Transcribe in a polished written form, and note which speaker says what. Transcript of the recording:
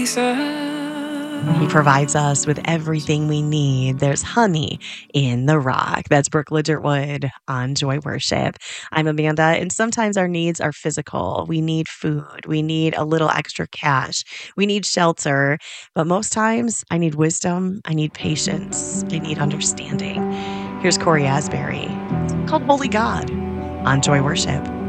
Speaker 1: He provides us with everything we need. There's honey in the rock. That's Brooke Ligertwood on Joy Worship. I'm Amanda, and sometimes our needs are physical. We need food. We need a little extra cash. We need shelter. But most times, I need wisdom. I need patience. I need understanding. Here's Corey Asbury. It's called Holy God on Joy Worship.